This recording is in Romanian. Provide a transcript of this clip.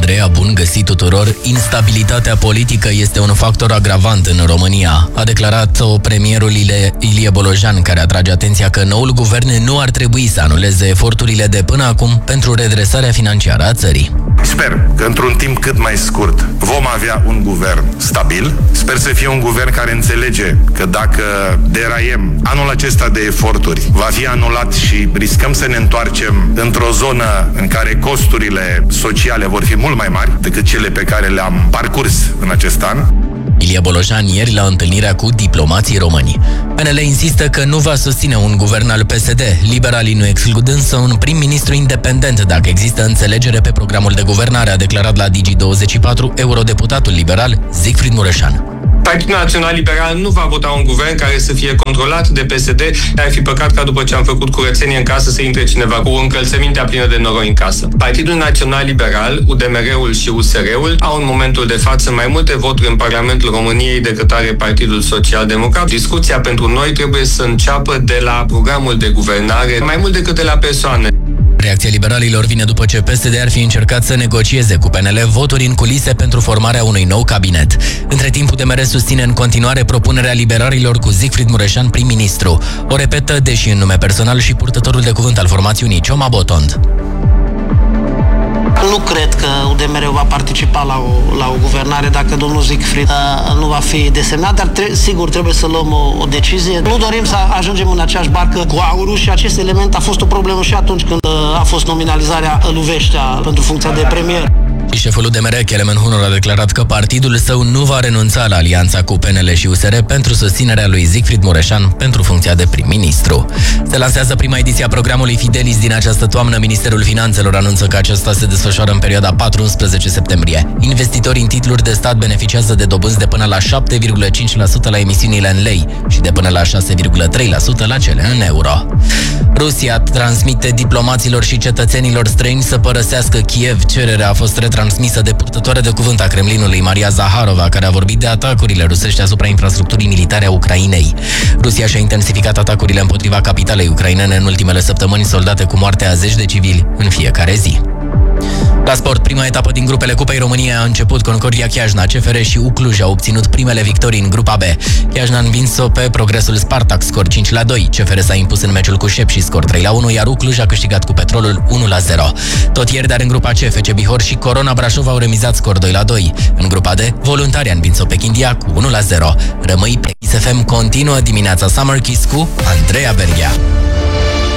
Andreea, bun găsit tuturor! Instabilitatea politică este un factor agravant în România, a declarat premierul Ilie Bolojan, care atrage atenția că noul guvern nu ar trebui să anuleze eforturile de până acum pentru redresarea financiară a țării. Sper că într-un timp cât mai scurt vom avea un guvern stabil. Sper să fie un guvern care înțelege că dacă deraiem anul acesta de eforturi, va fi anulat și riscăm să ne întoarcem într-o zonă în care costurile sociale vor fi mult mai mari decât cele pe care le-am parcurs în acest an. Ilie Bolojan ieri la întâlnirea cu diplomații români. PNL insistă că nu va susține un guvern al PSD. Liberalii nu exclud însă un prim-ministru independent dacă există înțelegere pe programul de guvernare, a declarat la Digi24 eurodeputatul liberal Siegfried Mureșan. Partidul Național Liberal nu va vota un guvern care să fie controlat de PSD. Ar fi păcat ca după ce am făcut curățenie în casă să intre cineva cu încălțămintea plină de noroi în casă. Partidul Național Liberal, UDMR-ul și USR-ul au în momentul de față mai multe voturi în Parlamentul României decât are Partidul Social Democrat. Discuția pentru noi trebuie să înceapă de la programul de guvernare, mai mult decât de la persoane. Reacția liberalilor vine după ce PSD ar fi încercat să negocieze cu PNL voturi în culise pentru formarea unui nou cabinet. Între timp, UDMR susține în continuare propunerea liberalilor cu Siegfried Mureșan prim-ministru. O repetă, deși în nume personal, și purtătorul de cuvânt al formațiunii, Cioma Botond. Nu cred că UDMR va participa la o guvernare dacă domnul Siegfried nu va fi desemnat, dar sigur trebuie să luăm o decizie. Nu dorim să ajungem în aceeași barcă cu Aurul și acest element a fost o problemă și atunci când a fost nominalizarea lui Veștea pentru funcția de premier. Și șeful UDMR, Kelemen Hunor, a declarat că partidul său nu va renunța la alianța cu PNL și USR pentru susținerea lui Siegfried Mureșan pentru funcția de prim-ministru. Se lansează prima ediție a programului Fidelis din această toamnă. Ministerul Finanțelor anunță că acesta se desfășoară în perioada 4-11 septembrie. Investitorii în titluri de stat beneficiază de dobânzi de până la 7,5% la emisiunile în lei și de până la 6,3% la cele în euro. Rusia transmite diplomaților și cetățenilor străini să părăsească Kiev. Cererea a fost transmisă de purtătoare de cuvânt a Kremlinului, Maria Zaharova, care a vorbit de atacurile rusești asupra infrastructurii militare a Ucrainei. Rusia și-a intensificat atacurile împotriva capitalei ucrainene în ultimele săptămâni, soldate cu moartea a zeci de civili în fiecare zi. La sport, prima etapă din grupele Cupei României a început. Concordia Chiajna, CFR și Ucluj au obținut primele victorii în grupa B. Chiajna a învins-o pe Progresul Spartak, scor 5-2. CFR s-a impus în meciul cu Șepși, scor 3-1, iar Ucluj a câștigat cu Petrolul 1-0. Tot ieri, dar în grupa C, FC Bihor și Corona Brașov au remizat, scor 2-2. În grupa D, Voluntari a învins-o pe Chindia cu 1-0. Rămâi pe Kiss FM, continuă dimineața Summer Kiss cu Andreea Berghea.